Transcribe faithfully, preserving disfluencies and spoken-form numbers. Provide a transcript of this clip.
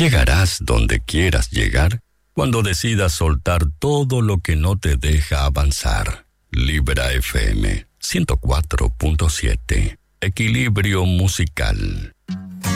Llegarás donde quieras llegar cuando decidas soltar todo lo que no te deja avanzar. Libra F M ciento cuatro punto siete. Equilibrio musical.